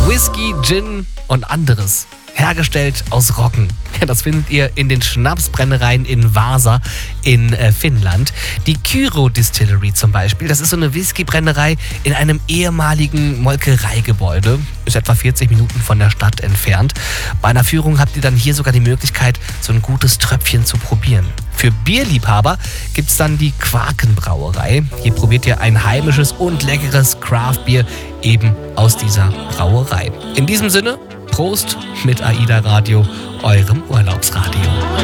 Whisky, Gin und anderes. Hergestellt aus Roggen. Ja, das findet ihr in den Schnapsbrennereien in Vaasa in Finnland. Die Kyro Distillery zum Beispiel, das ist so eine Whiskybrennerei in einem ehemaligen Molkereigebäude. Ist etwa 40 Minuten von der Stadt entfernt. Bei einer Führung habt ihr dann hier sogar die Möglichkeit, so ein gutes Tröpfchen zu probieren. Für Bierliebhaber gibt's dann die Quakenbrauerei. Hier probiert ihr ein heimisches und leckeres Craftbier eben aus dieser Brauerei. In diesem Sinne, Prost mit AIDA Radio, eurem Urlaubsradio.